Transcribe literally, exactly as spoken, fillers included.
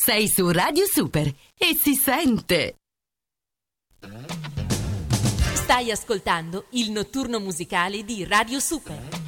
Sei su Radio Super e si sente. Stai ascoltando il notturno musicale di Radio Super.